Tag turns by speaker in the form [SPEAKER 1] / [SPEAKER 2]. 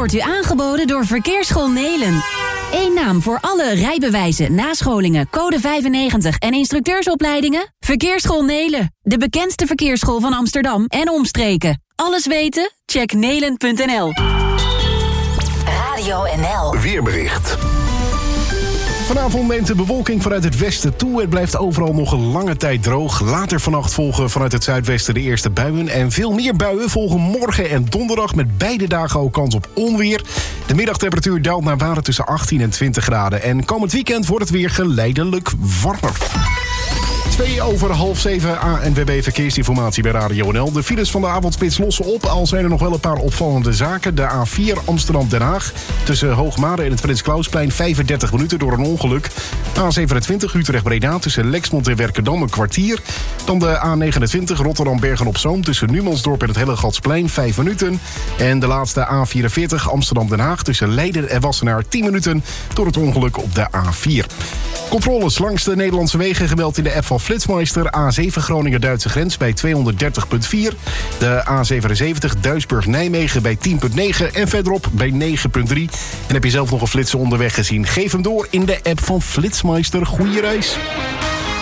[SPEAKER 1] wordt u aangeboden door Verkeersschool Nelen. Eén naam voor alle rijbewijzen, nascholingen, code 95 en instructeursopleidingen? Verkeersschool Nelen, de bekendste verkeersschool van Amsterdam en omstreken. Alles weten? Check nelen.nl.
[SPEAKER 2] Radio NL.
[SPEAKER 3] Weerbericht. Vanavond neemt de bewolking vanuit het westen toe. Het blijft overal nog een lange tijd droog. Later vannacht volgen vanuit het zuidwesten de eerste buien. En veel meer buien volgen morgen en donderdag met beide dagen ook kans op onweer. De middagtemperatuur daalt naar waarde tussen 18 en 20 graden. En komend weekend wordt het weer geleidelijk warmer. 6:02 ANWB Verkeersinformatie bij Radio NL. De files van de avondspits lossen op, al zijn er nog wel een paar opvallende zaken. De A4 Amsterdam-Den Haag tussen Hoogmade en het Prins Klausplein 35 minuten door een ongeluk. A27 Utrecht-Breda tussen Lexmond en Werkendam een kwartier. Dan de A29 Rotterdam-Bergen-op-Zoom tussen Numansdorp en het Hellegatsplein 5 minuten. En de laatste A44 Amsterdam-Den Haag tussen Leiden en Wassenaar 10 minuten door het ongeluk op de A4. Controles langs de Nederlandse wegen gemeld in de app van Flitsmeister. A7 Groningen-Duitse grens bij 230,4. De A77 Duisburg-Nijmegen bij 10,9. En verderop bij 9,3. En heb je zelf nog een flitser onderweg gezien? Geef hem door in de app van Flitsmeister. Goeie reis.